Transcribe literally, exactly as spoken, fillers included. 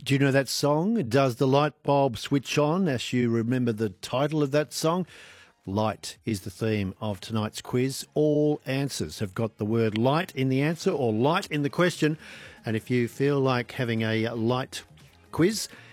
Do you know that song? Does the light bulb switch on? As you remember the title of that song, light is the theme of tonight's quiz. All answers have got the word light in the answer or light in the question. And if you feel like having a light quiz,